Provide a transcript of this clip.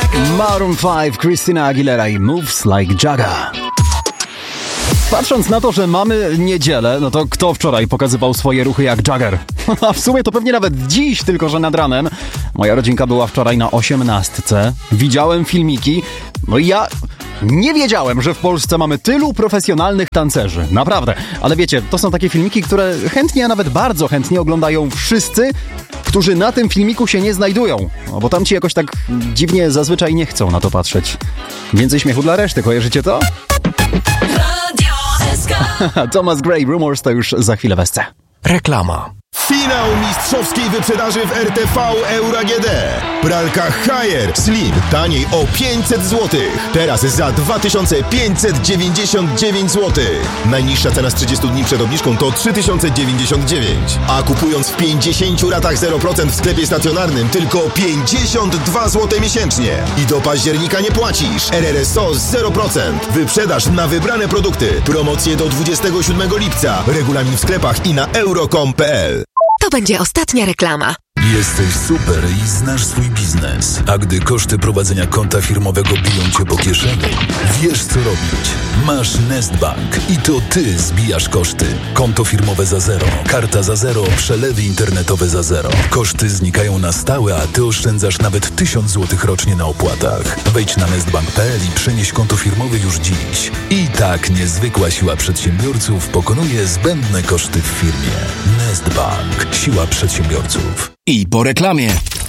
Maroon 5, Christina Aguilera i Moves Like Jagger. Patrząc na to, że mamy niedzielę, no to kto wczoraj pokazywał swoje ruchy jak Jagger? A w sumie to pewnie nawet dziś, tylko że nad ranem. Moja rodzinka była wczoraj na 18. Widziałem filmiki, no i ja nie wiedziałem, że w Polsce mamy tylu profesjonalnych tancerzy. Naprawdę. Ale wiecie, to są takie filmiki, które chętnie, a nawet bardzo chętnie oglądają wszyscy, którzy na tym filmiku się nie znajdują. No bo tam ci jakoś tak dziwnie zazwyczaj nie chcą na to patrzeć. Więcej śmiechu dla reszty, kojarzycie to? Thomas Gray, Rumors to już za chwilę w SC. Reklama. Finał mistrzowskiej wyprzedaży w RTV Euro AGD. Pralka Haier Slim taniej o 500 zł. Teraz za 2599 zł. Najniższa cena z 30 dni przed obniżką to 3099. A kupując w 50 ratach 0% w sklepie stacjonarnym tylko 52 zł miesięcznie. I do października nie płacisz. RRSO 0%. Wyprzedaż na wybrane produkty. Promocje do 27 lipca. Regulamin w sklepach i na euro.com.pl. To będzie ostatnia reklama. Jesteś super i znasz swój biznes. A gdy koszty prowadzenia konta firmowego biją cię po kieszeni, wiesz co robić. Masz Nestbank i to ty zbijasz koszty. Konto firmowe za zero, karta za zero, przelewy internetowe za zero. Koszty znikają na stałe, a ty oszczędzasz nawet 1000 zł rocznie na opłatach. Wejdź na nestbank.pl i przenieś konto firmowe już dziś. I tak niezwykła siła przedsiębiorców pokonuje zbędne koszty w firmie. Nestbank. Siła przedsiębiorców. I po reklamie.